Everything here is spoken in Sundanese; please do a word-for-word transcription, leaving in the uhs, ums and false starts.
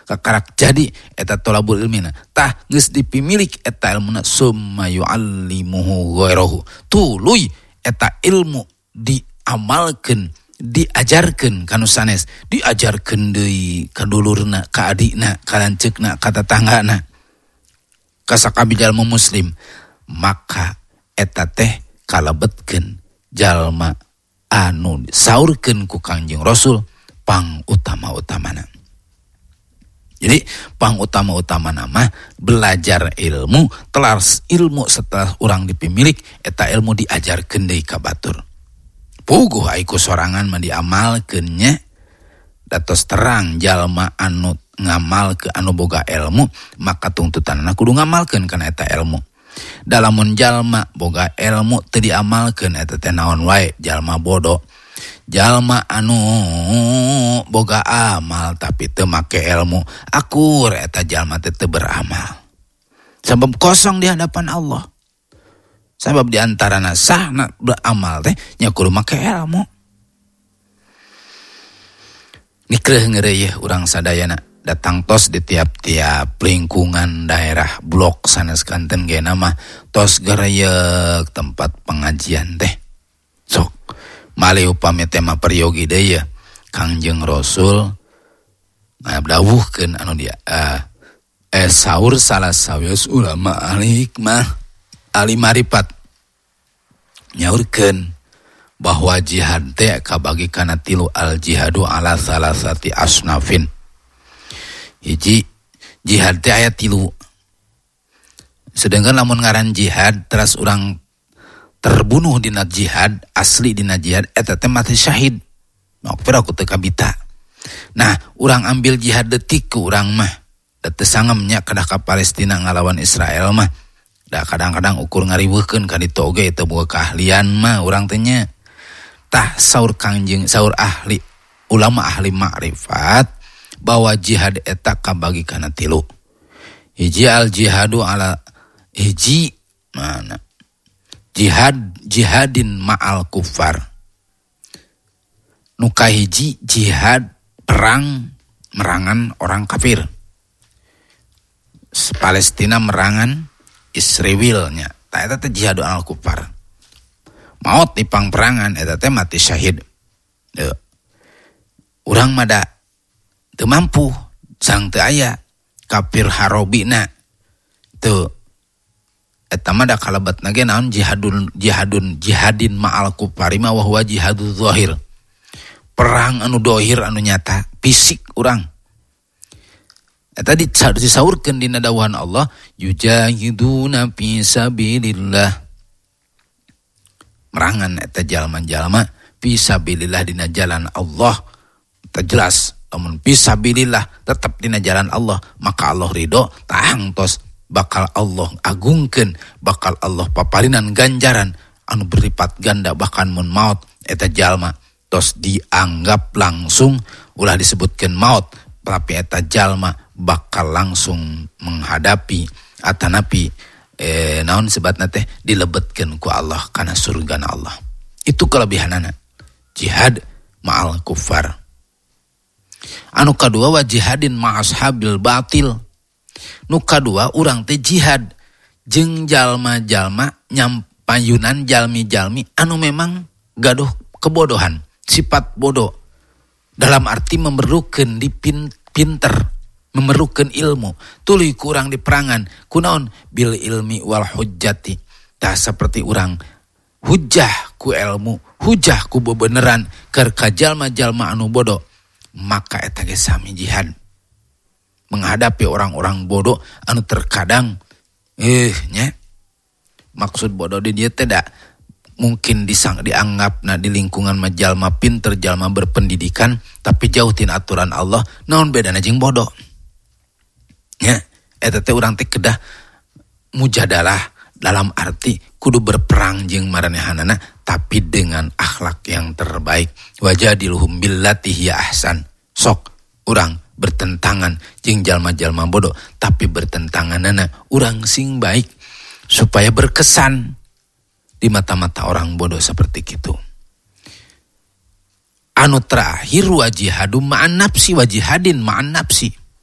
kakarak jadi eta tolabul ilmina tah geus dipimilik eta ilmuna summa yu'allimuhu ghairahu tuluy eta ilmu diamalkeun diajarkeun kanu sanes diajarkeun deui ka dulurna ka adikna ka lanceukna ka tetanggana ka sakabeh jalma muslim maka eta teh kalebetkeun jalma anu saurkeun ku Kangjeng Rasul pang utama-utamana. Jadi pang utama-utamana mah belajar ilmu, telas ilmu setelah urang dipimilik eta ilmu diajarkeun deui ka batur. Puguh aiku sorangan mah diamalkeun nya. Datos terang jalma anu ngamalkeun anu boga ilmu maka tuntutanna kudu ngamalkeun kana eta ilmu. Dalamun jalma boga ilmu teu diamalkeun eta teh naon wae jalma bodoh. Jalma anu boga amal tapi teu make ilmu akur eta jalma teh teu beramal. Sebab kosong di hadapan Allah. Sebab di antarana sahna beramal teh nya kudu make ilmu. Nikreuh ngeureuyeuh urang sadayana datang tos di tiap-tiap lingkungan daerah blok sanes kanten ge nama tos gereyeuk tempat pengajian teh. Sok malih upami tema peryogi deui ya Kangjeng Rasul ngabdawuhkeun anu dia uh, eh saur salah sawios ulama ahli hikmah ahli marifat nyaurkeun bahwa jihad teh kabagi kana tilu al jihadu ala salasati asnafin. Hiji jihad teh aya tilu. Sedangkan lamun ngaran jihad teras urang terbunuh dina jihad asli dina jihad eta teh mati syahid. Nokpira ku teu kabita. Nah, urang ambil jihad detik ku urang mah. Teu sangem nya kadah ka Palestina ngalawan Israel mah. Da kadang-kadang ukur ngariweuhkeun ka ditu oge teu boga keahlian mah urang teh nya. Tah saur Kangjeng saur ahli ulama ahli makrifat bahwa jihad eta kabagi kana tilu. Hiji al jihadu ala hiji mana? Jihad jihadin ma'al kufar. Nuka hiji jihad perang merangan orang kafir. Palestina merangan Israelnya. Ta eta teh jihad al kufar. Maot di pang perangan eta teh mati syahid. Deu. Urang mah da teu mampu sang teu aya kafir harobina. Teu eta mah da kalabatna ge naon jihadun jihadun jihadin ma'al kufari ma wa huwa jihaduz zahir. Perang anu dohir anu nyata fisik urang. Eta disaurkeun dina dawuhan Allah yujahiduna fi sabilillah. Merangan eta jalma-jalma fi sabilillah dina jalan Allah. Eta jelas lamun fi sabilillah tetep dina jalan Allah maka Allah ridho tahang tos bakal Allah agungkeun, bakal Allah paparinan ganjaran anu berlipat ganda bahkan mun maut eta jalma tos dianggap langsung ulah disebutkeun maut tapi eta jalma bakal langsung menghadapi atanapi eh naon sebatna teh dilebetkeun ku Allah kana surgana Allah. Itu kelebihanana jihad ma'al kufar. Anu kadua wa jihadin ma'ashabil batil. Nu kadua urang teh jihad jeung jalma-jalma nyampayunan jalmi-jalmi anu memang gaduh kebodohan, sifat bodoh. Dalam arti memerlukeun dipin, pinter, memerlukeun ilmu. Tuluy kurang di perangan, kunaon bil ilmi wal hujjati. Tah saperti urang hujjah ku ilmu, hujjah ku bebeneran keur ka jalma-jalma anu bodoh, maka eta ge sami jihad. Menghadapi orang-orang bodoh anu terkadang eh nya maksud bodoh di dia tidak mungkin disang dianggap nah di lingkungan jalma pinter jalma berpendidikan tapi jauh tin aturan Allah naon bedana jeung bodoh nya eta teh urang teh kedah mujadalah dalam arti kudu berperang jeung maranehanana tapi dengan akhlak yang terbaik wajadiluhum billati hiya ahsan sok urang bertentangan jeung jalma-jalma bodoh tapi bertentanganana urang sing baik supaya berkesan di mata-mata orang bodoh seperti itu. Anu terakhir wajihadu ma'an nafsi wajihadin ma'an nafsi.